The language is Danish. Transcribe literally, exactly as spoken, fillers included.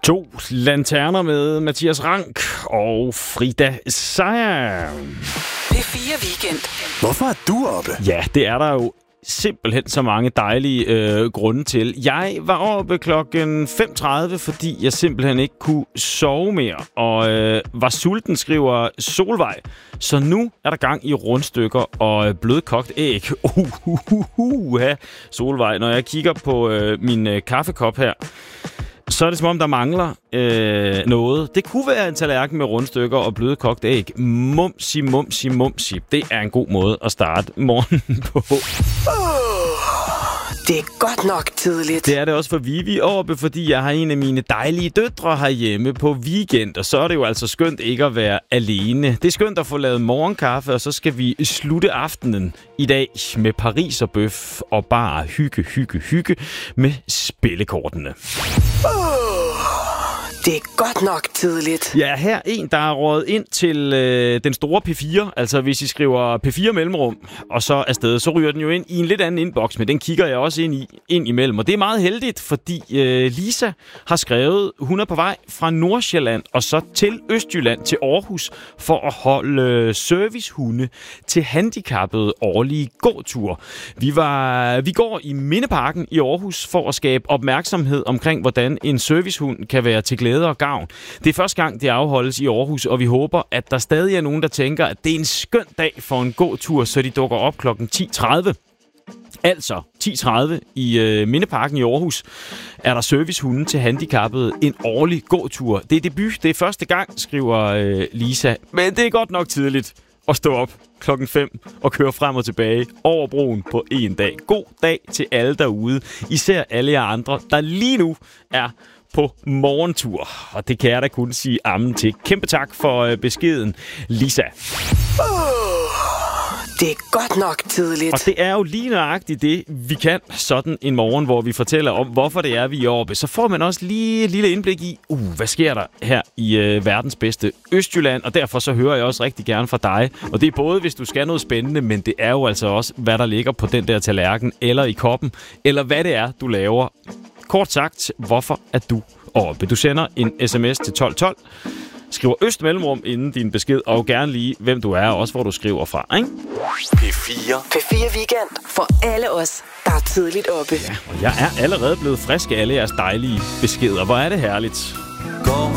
To lanterner med Mathias Rank og Frida Seier. P fire Weekend. Hvorfor er du oppe? Ja, det er der jo simpelthen så mange dejlige øh, grunde til. Jeg var oppe klokken fem tredive, fordi jeg simpelthen ikke kunne sove mere, og øh, var sulten, skriver Solvej. Så nu er der gang i rundstykker og blødkogt æg. Uh, uh, uh, uh, uh, Solvej, når jeg kigger på øh, min øh, kaffekop her, så er det som om, der mangler øh, noget. Det kunne være en tallerken med rundstykker og blødkogt æg. Mumsi, mumsi, mumsi. Det er en god måde at starte morgenen på. Det er godt nok tidligt. Det er det også for Vivi oppe, fordi jeg har en af mine dejlige døtre herhjemme på weekend. Og så er det jo altså skønt ikke at være alene. Det er skønt at få lavet morgenkaffe, og så skal vi slutte aftenen i dag med pariserbøf og bare hygge, hygge, hygge med spillekortene. Det er godt nok tidligt. Ja, her en, der er rådet ind til øh, den store P fire. Altså, hvis I skriver P fire mellemrum, og så afsted, så ryger den jo ind i en lidt anden inbox, men den kigger jeg også ind i ind imellem. Og det er meget heldigt, fordi øh, Lisa har skrevet, hun er på vej fra Nordsjælland og så til Østjylland, til Aarhus, for at holde øh, servicehunde til handicappede årlige gåtur. Vi, var, vi går i Mindeparken i Aarhus for at skabe opmærksomhed omkring, hvordan en servicehund kan være til glæde og gavn. Det er første gang, det afholdes i Aarhus, og vi håber, at der stadig er nogen, der tænker, at det er en skøn dag for en gåtur, så de dukker op klokken ti tredive. Altså ti tredive i øh, Mindeparken i Aarhus er der servicehunde til handicappede, en årlig gåtur. Det er debut, det er første gang, skriver øh, Lisa. Men det er godt nok tidligt at stå op klokken fem og køre frem og tilbage over broen på en dag. God dag til alle derude, især alle jer andre, der lige nu er på morgentur. Og det kan jeg da kun sige amen til. Kæmpe tak for øh, beskeden, Lisa. Det er godt nok tidligt. Og det er jo lige nøjagtigt det, vi kan sådan en morgen, hvor vi fortæller om, hvorfor det er, vi er oppe. Så får man også lige et lille indblik i, uh, hvad sker der her i øh, verdens bedste Østjylland. Og derfor så hører jeg også rigtig gerne fra dig. Og det er både, hvis du skal noget spændende, men det er jo altså også, hvad der ligger på den der tallerken, eller i koppen, eller hvad det er, du laver. Kort sagt, hvorfor er du oppe? Du sender en sms til tolv tolv, skriver Øst mellemrum inden din besked, og gerne lige, hvem du er, og også hvor du skriver fra, ikke? P fire. P fire Weekend for alle os, der er tidligt oppe. Ja, og jeg er allerede blevet frisk af alle jeres dejlige beskeder. Hvor er det herligt.